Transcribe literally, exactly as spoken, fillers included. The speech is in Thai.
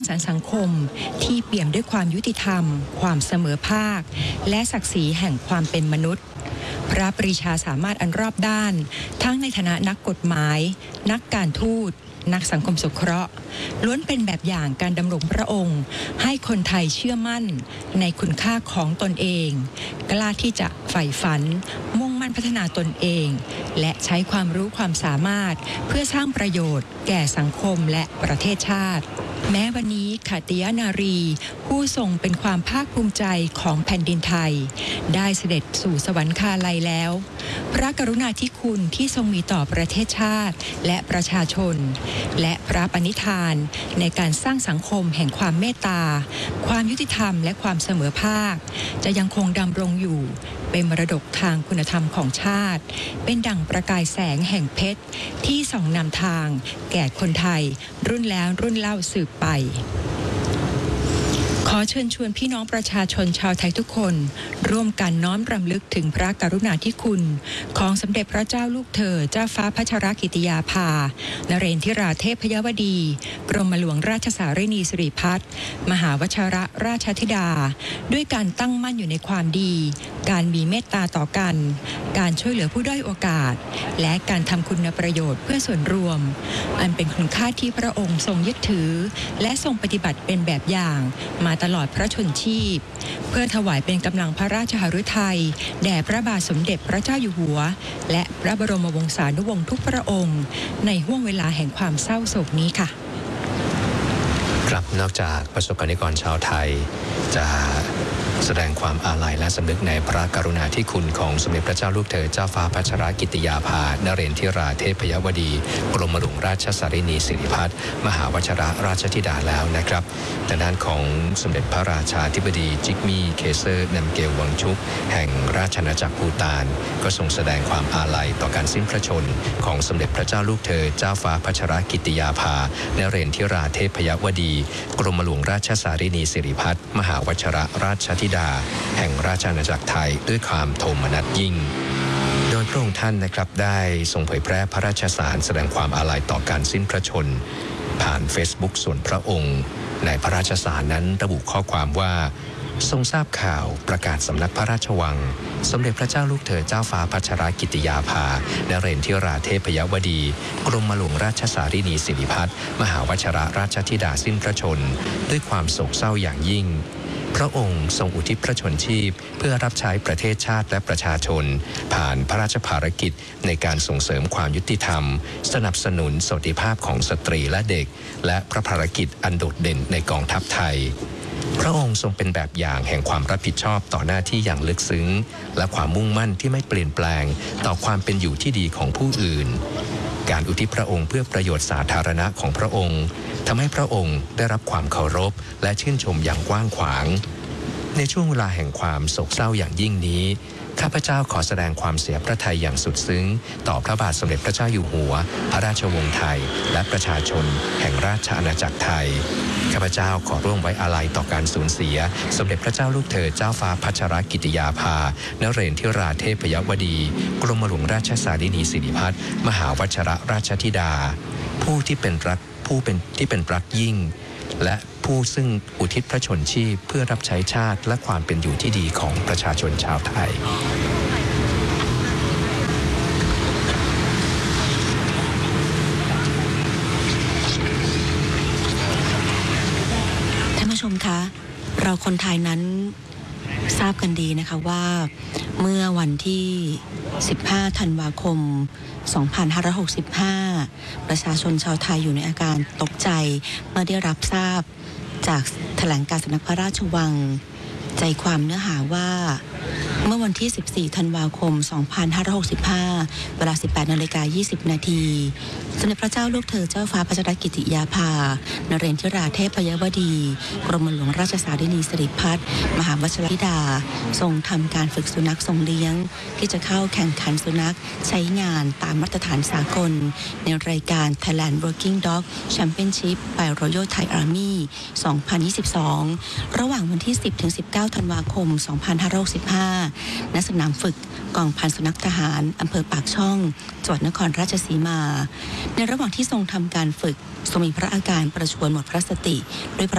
สรรค์สังคมที่เปี่ยมด้วยความยุติธรรมความเสมอภาคและศักดิ์ศรีแห่งความเป็นมนุษย์พระปรีชาสามารถอันรอบด้านทั้งในฐานะนักกฎหมายนักการทูตนักสังคมสงเคราะห์ล้วนเป็นแบบอย่างการดำรงพระองค์ให้คนไทยเชื่อมั่นในคุณค่าของตนเองกล้าที่จะใฝ่ฝันมุ่งมั่นพัฒนาตนเองและใช้ความรู้ความสามารถเพื่อสร้างประโยชน์แก่สังคมและประเทศชาติแม้วันนี้ขติยนารีผู้ทรงเป็นความภาคภูมิใจของแผ่นดินไทยได้เสด็จสู่สวรรคาลัยแล้วพระกรุณาธิคุณที่ทรงมีต่อประเทศชาติและประชาชนและพระปณิธานในการสร้างสังคมแห่งความเมตตาความยุติธรรมและความเสมอภาคจะยังคงดำรงอยู่เป็นมรดกทางคุณธรรมของชาติเป็นดั่งประกายแสงแห่งเพชรที่ส่องนำทางแก่คนไทยรุ่นแล้วรุ่นเล่าสืบไปขอเชิญชวนพี่น้องประชาชนชาวไทยทุกคนร่วมกันน้อมรำลึกถึงพระกรุณาธิคุณของสมเด็จพระเจ้าลูกเธอเจ้าฟ้าพัชรกิติยาภานเรนทิราเทพยวดีกรมหลวงราชสารินีสิริพัฒน์มหาวชรราชธิดาด้วยการตั้งมั่นอยู่ในความดีการมีเมตตาต่อกันการช่วยเหลือผู้ด้อยโอกาสและการทำคุณประโยชน์เพื่อส่วนรวมอันเป็นคุณค่าที่พระองค์ทรงยึดถือและทรงปฏิบัติเป็นแบบอย่างมาตลอดพระชนชีพเพื่อถวายเป็นกำลังพระราชหฤทัยแด่พระบาทสมเด็จพระเจ้าอยู่หัวและพระบรมวงศานุวงศ์ทุกพระองค์ในห้วงเวลาแห่งความเศร้าโศกนี้ค่ะครับนอกจากประสบกนิกรชาวไทยจะแสดงความอาลัยและสำนึกในพระกรุณาธิคุณของสมเด็จพระเจ้าลูกเธอเจ้าฟ้าพัชรกิติยาภานเรนทิราเทพยวดีกรมหลวงราชสารินีสิริพัฒน์มหาวชรราชธิดาแล้วนะครับแต่ด้านของสมเด็จพระราชาธิบดีจิกมี่เคเซอร์นัมเกลวังชุกแห่งราชอาณาจักรภูฏานก็ทรงแสดงความอาลัยต่อการสิ้นพระชนของสมเด็จพระเจ้าลูกเธอเจ้าฟ้าพัชรกิติยาภานเรนทิราเทพยวดีกรมหลวงราชสารินีสิริพัฒน์มหาวชรราชธิดาแห่งราชอาณาจักรไทยด้วยความโทมนัสยิ่งโดยพระองค์ท่านนะครับได้ทรงเผยแพร่พระราชสารแสดงความอาลัยต่อการสิ้นพระชนผ่าน Facebook ส่วนพระองค์ในพระราชสารนั้นระบุข้อความว่าทรงทราบข่าวประกาศสำนักพระราชวังสมเด็จพระเจ้าลูกเธอเจ้าฟ้าพัชรกิติยาภานเรนทิราเทพยวดีกรมหลวงราชสารินีสิริพัฒน์มหาวชรราชธิดาสิ้นพระชนด้วยความโศกเศร้าอย่างยิ่งพระองค์ทรงอุทิศพระชนชีพเพื่อรับใช้ประเทศชาติและประชาชนผ่านพระราชภารกิจในการส่งเสริมความยุติธรรมสนับสนุนสวัสดิภาพของสตรีและเด็กและพระภารกิจอันโดดเด่นในกองทัพไทยพระองค์ทรงเป็นแบบอย่างแห่งความรับผิดชอบต่อหน้าที่อย่างลึกซึ้งและความมุ่งมั่นที่ไม่เปลี่ยนแปลงต่อความเป็นอยู่ที่ดีของผู้อื่นการอุทิศพระองค์เพื่อประโยชน์สาธารณะของพระองค์ทำให้พระองค์ได้รับความเคารพและชื่นชมอย่างกว้างขวางในช่วงเวลาแห่งความโศกเศร้าอย่างยิ่งนี้ข้าพเจ้าขอแสดงความเสียพระทัยอย่างสุดซึ้งต่อพระบาทสมเด็จพระเจ้าอยู่หัวพระราชวงศ์ไทยและประชาชนแห่งราชอาณาจักรไทยข้าพเจ้าขอร่วมไว้อาลัยต่อการสูญเสียสมเด็จพระเจ้าลูกเธอเจ้าฟ้าพัชรกิติยาภานเรนทิราเทพยวดีกรมหลวงราชสารินีสิริพัฒน์มหาวชรราชธิดาผู้ที่เป็นรักผู้เป็นที่เป็นรักยิ่งและผู้ซึ่งอุทิศพระชนชีพเพื่อรับใช้ชาติและความเป็นอยู่ที่ดีของประชาชนชาวไทยท่านผู้ชมคะเราคนไทยนั้นทราบกันดีนะคะว่าเมื่อวันที่สิบห้าธันวาคมสองพันห้าร้อยหกสิบห้าประชาชนชาวไทยอยู่ในอาการตกใจเมื่อได้รับทราบจากแถลงการสำนักพระราชวังใจความเนื้อหาว่าเมื่อวันที่สิบสี่ธันวาคมสองพันห้าร้อยหกสิบห้าเวลา สิบแปดนาฬิกายี่สิบนาทีสมเด็จพระเจ้าลูกเธอเจ้าฟ้าพัชรกิติยาภานเรนทิราเทพยวดีกรมหลวงราชสารินีสิริพัฒน์มหาวชรธิดาทรงทำการฝึกสุนัขทรงเลี้ยงที่จะเข้าแข่งขันสุนัขใช้งานตามมาตรฐานสากลในรายการ Thailand Working Dog Championship by Royal Thai Army สองพันยี่สิบสองระหว่างวันที่ สิบถึงสิบเก้า ธันวาคม สองพันห้าร้อยหกสิบห้าณสนามฝึกกองพันสุนัขทหารอำเภอปากช่องจังหวัดนครราชสีมาในระหว่างที่ทรงทำการฝึกทรงมีพระอาการประชวรหมดพระสติด้วย